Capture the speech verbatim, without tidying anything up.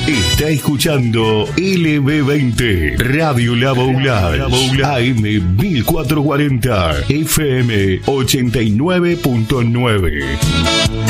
Está escuchando L B veinte, Radio La Boulage, A M mil cuatrocientos cuarenta, F M ochenta y nueve punto nueve.